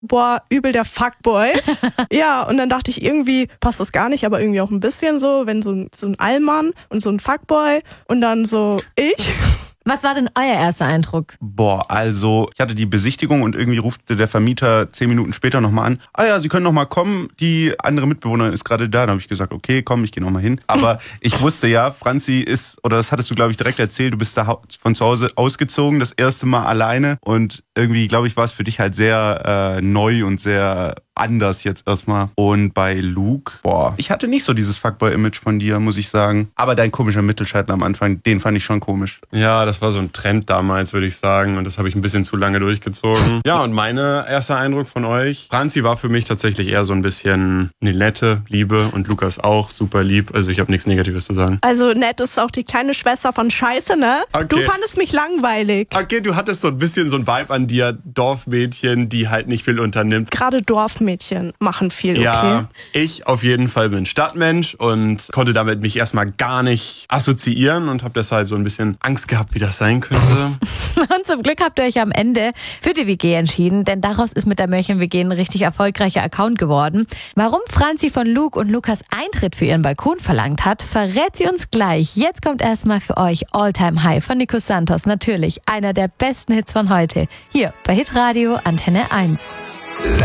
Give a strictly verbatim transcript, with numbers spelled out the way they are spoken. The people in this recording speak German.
boah, übel der Fuckboy. Ja, und dann dachte ich, irgendwie passt das gar nicht, aber irgendwie auch ein bisschen so, wenn so ein, so ein Allmann und so ein Fuckboy und dann so ich. Was war denn euer erster Eindruck? Boah, also ich hatte die Besichtigung und irgendwie rufte der Vermieter zehn Minuten später nochmal an. Ah ja, Sie können nochmal kommen, die andere Mitbewohnerin ist gerade da. Dann habe ich gesagt, okay, komm, ich gehe nochmal hin. Aber ich wusste ja, Franzi ist, oder das hattest du, glaube ich, direkt erzählt, du bist da von zu Hause ausgezogen, das erste Mal alleine. Und irgendwie, glaube ich, war es für dich halt sehr äh, neu und sehr anders jetzt erstmal. Und bei Luke, boah, ich hatte nicht so dieses Fuckboy-Image von dir, muss ich sagen. Aber dein komischer Mittelscheitel am Anfang, den fand ich schon komisch. Ja, das war so ein Trend damals, würde ich sagen. Und das habe ich ein bisschen zu lange durchgezogen. Ja, und mein erster Eindruck von euch, Franzi war für mich tatsächlich eher so ein bisschen eine nette Liebe und Lukas auch super lieb. Also ich habe nichts Negatives zu sagen. Also nett ist auch die kleine Schwester von Scheiße, ne? Okay. Du fandest mich langweilig. Okay, du hattest so ein bisschen so ein Vibe an dir, Dorfmädchen, die halt nicht viel unternimmt. Gerade Dorfmädchen machen viel, okay? Ja, ich auf jeden Fall bin Stadtmensch und konnte damit mich erstmal gar nicht assoziieren und habe deshalb so ein bisschen Angst gehabt, wie das sein könnte. Und zum Glück habt ihr euch am Ende für die W G entschieden, denn daraus ist mit der Mörchen-W G ein richtig erfolgreicher Account geworden. Warum Franzi von Luke und Lukas Eintritt für ihren Balkon verlangt hat, verrät sie uns gleich. Jetzt kommt erstmal für euch All-Time High von Nico Santos. Natürlich einer der besten Hits von heute. Hier bei Hitradio Antenne eins.